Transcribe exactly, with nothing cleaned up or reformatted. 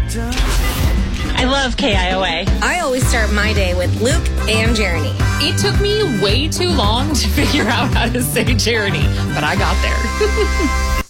I love K I O A. I always start my day with Luke and Jeremy. It took me way too long to figure out how to say Jeremy, but I got there.